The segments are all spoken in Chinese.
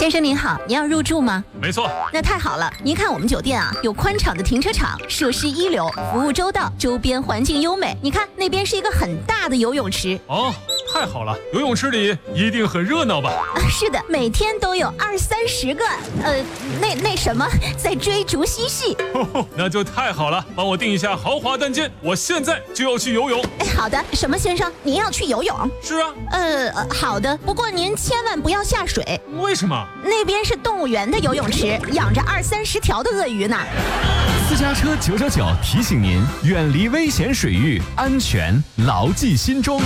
先生您好，您要入住吗？ 没错。 那太好了，您看我们酒店啊，有宽敞的停车场，设施一流，服务周到，周边环境优美。你看那边是一个很大的游泳池。 哦，太好了，游泳池里一定很热闹吧？ 是的，每天都有20-30个，那什么在追逐嬉戏。 那就太好了，帮我订一下豪华单间，我现在就要去游泳。 好的，什么先生，您要去游泳？ 是啊。 好的，不过您千万不要下水。 为什么？ 那边是动物园的游泳池，养着20-30条的鳄鱼呢。 私家车999提醒您，远离危险水域，安全牢记心中。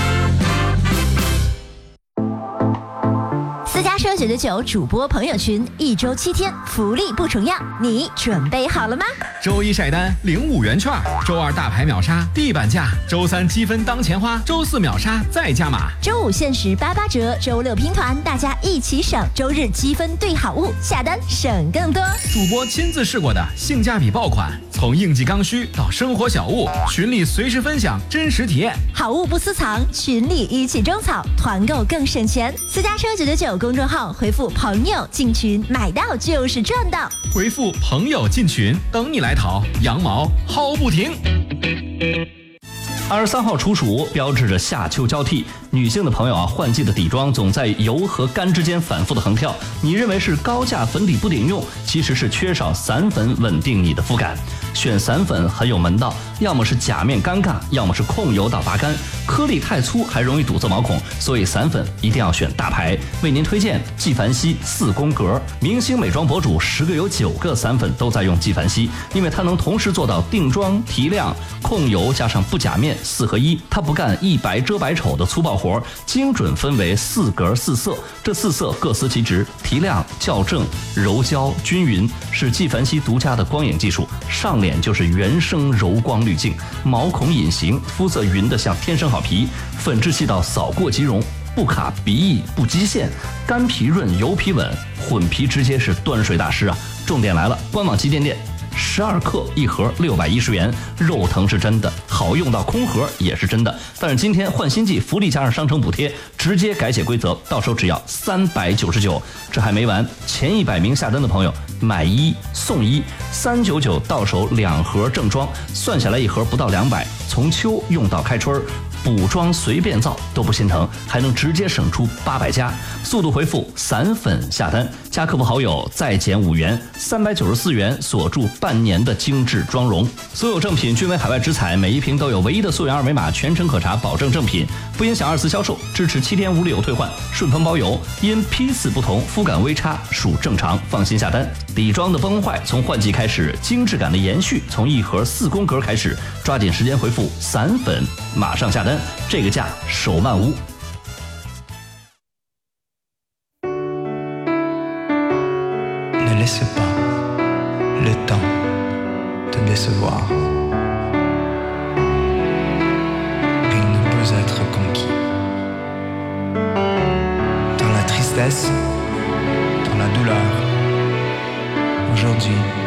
私家车999主播朋友群，1周7天，福利不重样，你准备好了吗？ 周一晒单领5元券，周二大牌秒杀地板价，周三积分当钱花，周四秒杀再加码， 周五限时88折，周六拼团，大家一起省，周日积分兑好物，下单省更多。 主播亲自试过的性价比爆款，从应季刚需到生活小物，群里随时分享真实体验， 好物不私藏，群里一起种草，团购更省钱。私家车999公众号回复朋友进群，买到就是赚到。 回复朋友进群，等你来淘，羊毛薅不停。 23号处暑标志着夏秋交替，女性的朋友啊，换季的底妆总在油和干之间反复的横跳。你认为是高价粉底不顶用，其实是缺少散粉稳定你的肤感。选散粉很有门道，要么是假面尴尬，要么是控油到拔干，颗粒太粗还容易堵塞毛孔，所以散粉一定要选大牌。为您推荐纪梵希4宫格，明星美妆博主10个有9个散粉都在用纪梵希，因为它能同时做到定妆、提亮、控油加上不假面4合1，它不干一白遮百丑的粗暴活，精准分为4格4色，这4色各司其职，提亮、校正、柔焦、均匀，是纪梵希独家的光影技术。上脸就是原生柔光滤镜，毛孔隐形，肤色匀得像天生好皮，粉质细到扫过即溶，不卡鼻翼不基线，干皮润油皮稳，混皮直接是端水大师啊！重点来了，官网旗舰店12克一盒610元，肉疼是真的，好用到空盒也是真的。但是今天换新季，福利加上商城补贴，直接改写规则，到手只要399。这还没完，前100名下单的朋友买1送1，399到手2盒正装，算下来一盒不到200，从秋用到开春，补妆随便造都不心疼，还能直接省出800加。速度回复散粉下单，加客服好友再减5元，394元锁住半年的精致妆容。所有正品均为海外直采，每一瓶都有唯一的溯源二维码，全程可查，保证正品，不影响2次销售，支持7天无理由退换，顺丰包邮。因批次不同，肤感微差属正常，放心下单。底妆的崩坏从换季开始，精致感的延续从1盒4宫格开始，抓紧时间回复散粉，马上下单，这个价手慢无。 Ne laisse pas le temps te décevoir. Il ne peut être conquis. Dans la tristesse, dans la douleur, aujourd'hui,